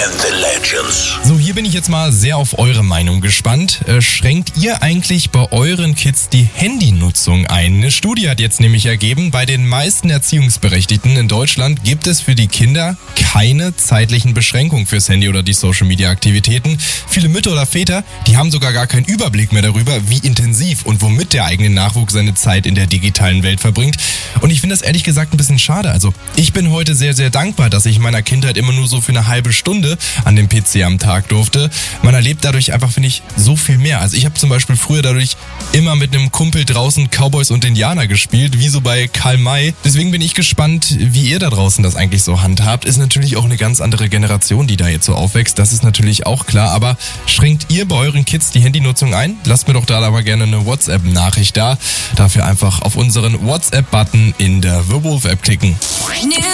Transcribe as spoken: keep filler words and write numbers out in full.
and the Legends. So, hier bin ich jetzt mal sehr auf eure Meinung gespannt. Äh, schränkt ihr eigentlich bei euren Kids die Handynutzung ein? Eine Studie hat jetzt nämlich ergeben, bei den meisten Erziehungsberechtigten in Deutschland gibt es für die Kinder keine zeitlichen Beschränkungen fürs Handy oder die Social-Media-Aktivitäten. Viele Mütter oder Väter, die haben sogar gar keinen Überblick mehr darüber, wie intensiv und womit der eigene Nachwuchs seine Zeit in der digitalen Welt verbringt. Und ich finde das ehrlich gesagt ein bisschen schade. Also ich bin heute sehr, sehr dankbar, dass ich in meiner Kindheit immer nur so für eine halbe Stunde an dem P C am Tag durfte. Man erlebt dadurch einfach, finde ich, so viel mehr. Also ich habe zum Beispiel früher dadurch immer mit einem Kumpel draußen Cowboys und Indianer gespielt, wie so bei Karl May. Deswegen bin ich gespannt, wie ihr da draußen das eigentlich so handhabt. Ist natürlich auch eine ganz andere Generation, die da jetzt so aufwächst. Das ist natürlich auch klar. Aber schränkt ihr bei euren Kids die Handynutzung ein? Lasst mir doch da aber gerne eine WhatsApp-Nachricht da. Dafür einfach auf unseren WhatsApp-Button in der Werwolf-App klicken.